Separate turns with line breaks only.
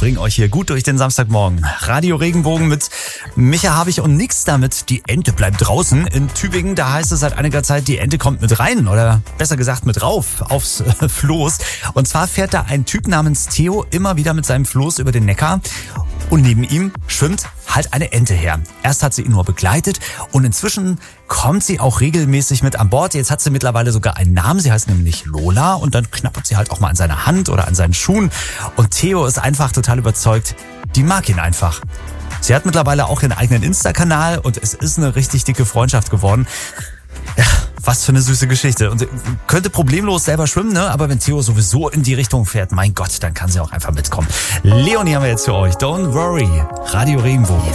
bringen euch hier gut durch den Samstagmorgen. Radio Regenbogen mit Micha Havig und nix damit. Die Ente bleibt draußen. In Tübingen, da heißt es seit einiger Zeit, die Ente kommt mit rein oder besser gesagt mit rauf aufs Floß. Und zwar fährt da ein Typ namens Theo immer wieder mit seinem Floß über den Neckar. Und neben ihm schwimmt halt eine Ente her. Erst hat sie ihn nur begleitet und inzwischen kommt sie auch regelmäßig mit an Bord. Jetzt hat sie mittlerweile sogar einen Namen. Sie heißt nämlich Lola und dann knappert sie halt auch mal an seiner Hand oder an seinen Schuhen. Und Theo ist einfach total überzeugt. Die mag ihn einfach. Sie hat mittlerweile auch ihren eigenen Insta-Kanal und es ist eine richtig dicke Freundschaft geworden. Ja, was für eine süße Geschichte. Und könnte problemlos selber schwimmen, ne? Aber wenn Theo sowieso in die Richtung fährt, mein Gott, dann kann sie auch einfach mitkommen. Leonie haben wir jetzt für euch. Don't worry. Radio Regenbogen.